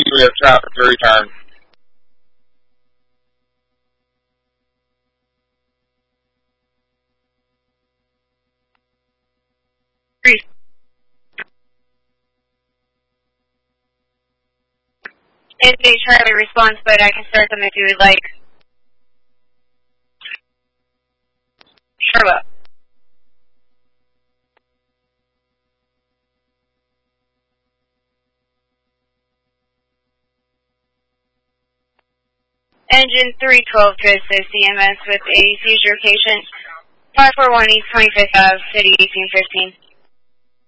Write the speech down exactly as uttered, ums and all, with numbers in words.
we have traffic to return. Three. If they try to response, but I can start them if you would like. Charlotte. Engine three twelve to assist C M S with a seizure patient. five four one East twenty-fifth Avenue, City eighteen fifteen.